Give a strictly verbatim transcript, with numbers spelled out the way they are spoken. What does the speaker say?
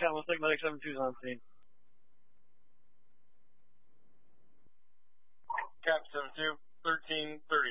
Yeah, looks like Medic seven two is on scene. Cap seven two, thirteen thirty.